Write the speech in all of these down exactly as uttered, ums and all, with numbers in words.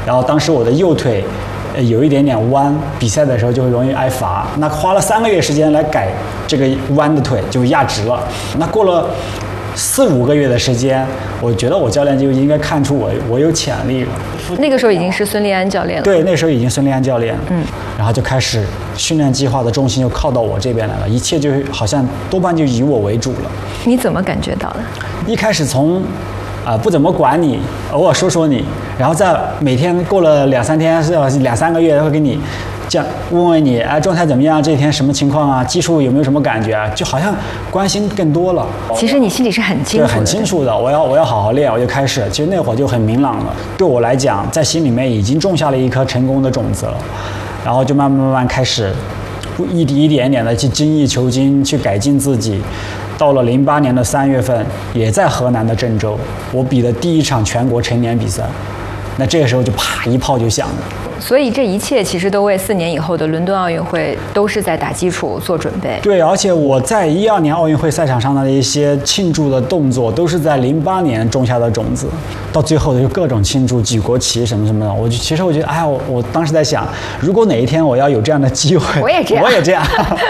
然后当时我的右腿呃有一点点弯，比赛的时候就会容易挨罚。那花了三个月时间来改这个弯的腿，就压直了。那过了四五个月的时间，我觉得我教练就应该看出我我有潜力了。 那个时候已经是孙立安教练了。 对，那时候已经孙立安教练。 嗯， 然后就开始训练计划的重心就靠到我这边来了，一切就好像多半就以我为主了。 你怎么感觉到的？ 一开始从啊、呃、不怎么管你，偶尔说说你，然后再每天过了两三天是两三个月会给你这样问问你，哎，状态怎么样？这一天什么情况啊？技术有没有什么感觉啊？就好像关心更多了。 其实你心里是很清楚的， 对，很清楚的。我要我要好好练，我就开始。其实那会儿就很明朗了。对我来讲，在心里面已经种下了一颗成功的种子了，然后就慢慢慢慢开始，一一点点的去精益求精，去改进自己。到了零八年的三月份，也在河南的郑州，我比的第一场全国成年比赛。那这个时候就啪一炮就响了。 所以这一切其实都为四年以后的伦敦奥运会都是在打基础做准备。 对，而且我在一二年奥运会赛场上的一些庆祝的动作，都是在零八年种下的种子，到最后就各种庆祝、举国旗什么什么的。我就其实我觉得，哎呀，我我当时在想，如果哪一天我要有这样的机会， 我也这样， 我也这样。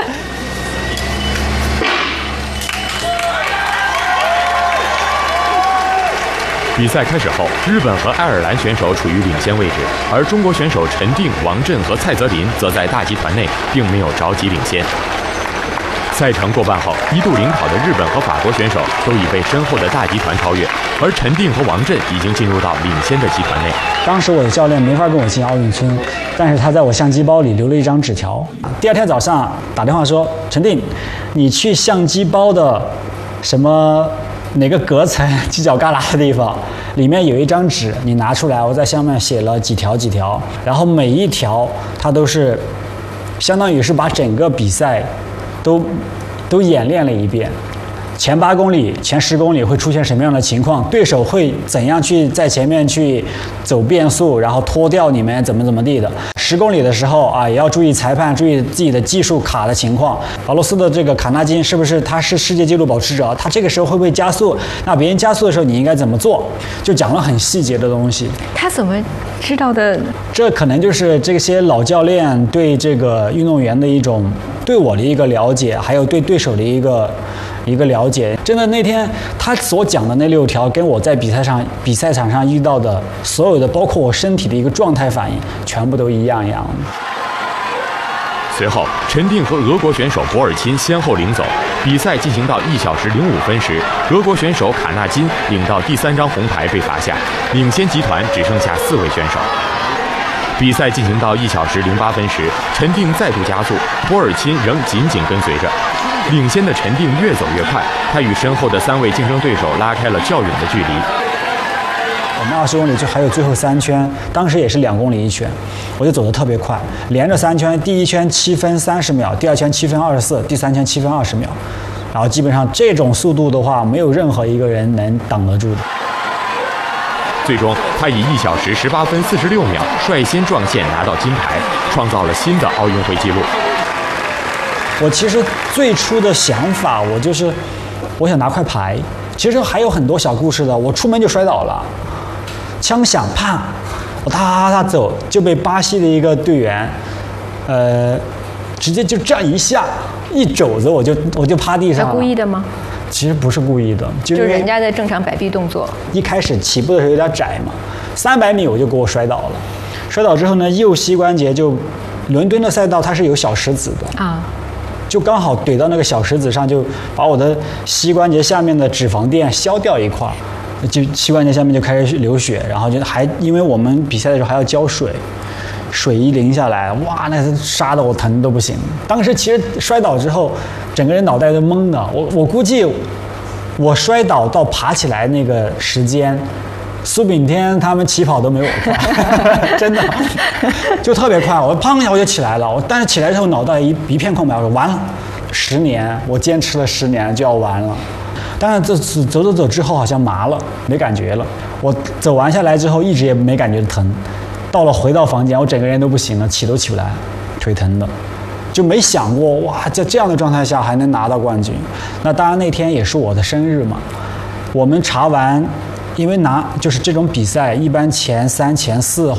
比赛开始后，日本和爱尔兰选手处于领先位置，而中国选手陈定、王震和蔡泽林则在大集团内并没有着急领先。赛程过半后，一度领跑的日本和法国选手都已被身后的大集团超越，而陈定和王震已经进入到领先的集团内。 当时我的教练没法跟我进奥运村，但是他在我相机包里留了一张纸条。第二天早上打电话说：“陈定，你去相机包的什么？”哪个隔层犄角旮旯的地方，里面有一张纸，你拿出来，我在上面写了几条几条，然后每一条它都是，相当于是把整个比赛都都演练了一遍。前八公里、前十公里会出现什么样的情况？对手会怎样去在前面去走变速，然后脱掉你们怎么怎么地的？十公里的时候啊，也要注意裁判，注意自己的技术卡的情况。俄罗斯的这个卡纳金是不是他是世界纪录保持者？他这个时候会不会加速？那别人加速的时候你应该怎么做？就讲了很细节的东西。 他怎么知道的？ 这可能就是这些老教练对这个运动员的一种对我的一个了解，还有对对手的一个。一个了解，真的那天他所讲的那六条，跟我在比赛上比赛场上遇到的所有的，包括我身体的一个状态反应，全部都一样一样的。 随后，陈定和俄国选手博尔钦先后领走。比赛进行到一小时零五分时，俄国选手卡纳金领到第三张红牌被罚下，领先集团只剩下四位选手。比赛进行到一小时零八分时，陈定再度加速，博尔钦仍紧紧跟随着。领先的陈定越走越快，他与身后的三位竞争对手拉开了较远的距离。 我们二十公里就还有最后三圈，当时也是两公里一圈，我就走得特别快，连着三圈，第一圈七分三十秒，第二圈七分二十四，第三圈七分二十秒，然后基本上这种速度的话，没有任何一个人能挡得住的。 最终，他以一小时十八分四十六秒率先撞线拿到金牌，创造了新的奥运会纪录。 我其实最初的想法，我就是我想拿块牌。其实还有很多小故事的。我出门就摔倒了，枪响，啪，我哒哒走，就被巴西的一个队员，呃，直接就这样一下一肘子，我就我就趴地上了。 他故意的吗？ 其实不是故意的，就就是人家在正常摆臂动作。 一开始起步的时候有点窄嘛，三百米我就给我摔倒了。摔倒之后呢，右膝关节就，伦敦的赛道它是有小石子的啊。 就刚好怼到那个小石子上，就把我的膝关节下面的脂肪垫削掉一块，就膝关节下面就开始流血，然后就还因为我们比赛的时候还要浇水，水一淋下来，哇，那杀得我疼都不行。当时其实摔倒之后，整个人脑袋都懵的，我我估计我摔倒到爬起来那个时间，苏炳添他们起跑都没有我快，真的，就特别快。我砰一下我就起来了，我但是起来之后脑袋一一片空白，我说完了，十年我坚持了十年就要完了。但是这次走走走之后好像麻了，没感觉了。我走完下来之后一直也没感觉疼，到了回到房间，我整个人都不行了，起都起不来，腿疼的。就没想过哇，在这样的状态下还能拿到冠军。那当然那天也是我的生日嘛，我们查完。因为拿就是这种比赛，一般前三、前四